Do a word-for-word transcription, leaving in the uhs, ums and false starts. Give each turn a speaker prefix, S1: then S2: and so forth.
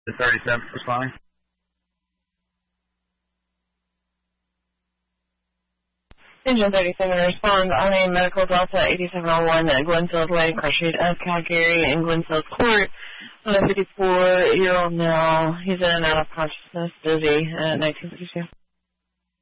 S1: The thirty-seventh responding.
S2: Engine thirty-seven responds on a medical Delta eighty-seven oh one at Glenfield Way, Cartridge of Calgary in Glenfield Court. On a fifty-four-year-old male. He's in and out of consciousness, dizzy, at nineteen fifty-two.